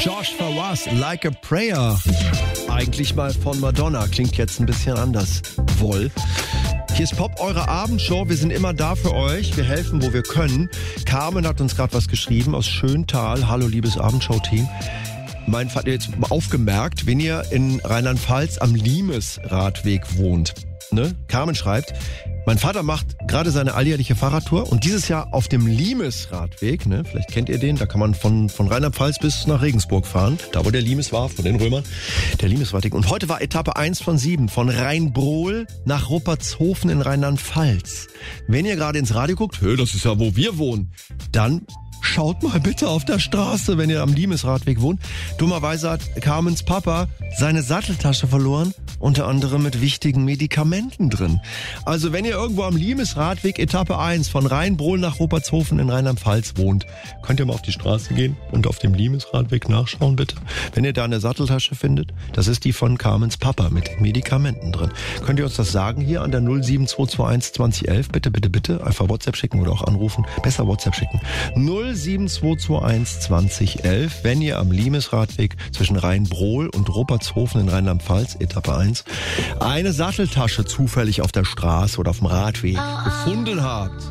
Josh Fawaz, Like a Prayer. Eigentlich mal von Madonna, klingt jetzt ein bisschen anders. Wohl. Hier ist Pop, eure Abendshow. Wir sind immer da für euch. Wir helfen, wo wir können. Carmen hat uns gerade was geschrieben aus Schöntal. Hallo, liebes Abendshow-Team. Mein Vater jetzt aufgemerkt, wenn ihr in Rheinland-Pfalz am Limes-Radweg wohnt. Ne? Carmen schreibt, mein Vater macht gerade seine alljährliche Fahrradtour und dieses Jahr auf dem Limes-Radweg, ne? Vielleicht kennt ihr den, da kann man von Rheinland-Pfalz bis nach Regensburg fahren, da wo der Limes war, von den Römern, der Limes-Radweg. Und heute war Etappe 1 von 7, von Rheinbrohl nach Ruppertshofen in Rheinland-Pfalz. Wenn ihr gerade ins Radio guckt, das ist ja wo wir wohnen, dann schaut mal bitte auf der Straße, wenn ihr am Limes-Radweg wohnt. Dummerweise hat Carmens Papa seine Satteltasche verloren, unter anderem mit wichtigen Medikamenten drin. Also wenn ihr irgendwo am Limes-Radweg Etappe 1 von Rheinbrohl nach Ruppertshofen in Rheinland-Pfalz wohnt, könnt ihr mal auf die Straße gehen und auf dem Limes-Radweg nachschauen, bitte. Wenn ihr da eine Satteltasche findet, das ist die von Carmens Papa mit den Medikamenten drin. Könnt ihr uns das sagen hier an der 07221 2011? Bitte, bitte, bitte. Einfach WhatsApp schicken oder auch anrufen. Besser WhatsApp schicken. 07221 2011, wenn ihr am Limes-Radweg zwischen Rheinbrohl und Ruppertshofen in Rheinland-Pfalz, Etappe 1, eine Satteltasche zufällig auf der Straße oder auf dem Radweg gefunden habt.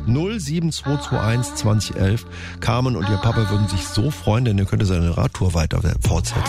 07221 2011. Carmen und ihr Papa würden sich so freuen, denn ihr könnt seine Radtour weiter fortsetzen.